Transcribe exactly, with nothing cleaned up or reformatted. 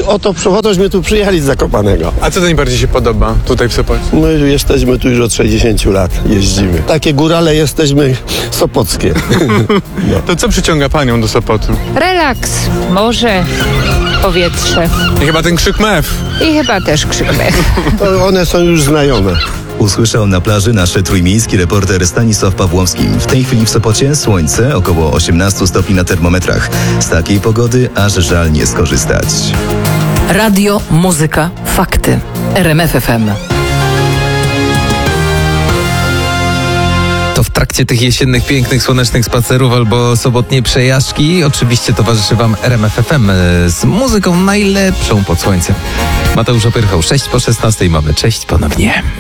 o to przychodzimy tu przyjechali z Zakopanego. A co najbardziej się podoba tutaj w Sopocie? My jesteśmy tu już od sześćdziesięciu lat, jeździmy. Takie górale jesteśmy sopockie. No. To co przyciąga panią do Sopotu? Relaks, morze, powietrze I chyba ten krzyk mew. i chyba też krzyk mech. To one są już znajome. Usłyszał na plaży nasz trójmiejski reporter Stanisław Pawłowski. W tej chwili w Sopocie słońce, około osiemnaście stopni na termometrach. Z takiej pogody aż żal nie skorzystać. Radio, muzyka, fakty. R M F F M. To w trakcie tych jesiennych, pięknych, słonecznych spacerów albo sobotniej przejażdżki oczywiście towarzyszy Wam R M F F M z muzyką najlepszą pod słońcem. Mateusz Opyrchał, sześć po szesnastej mamy. Cześć ponownie.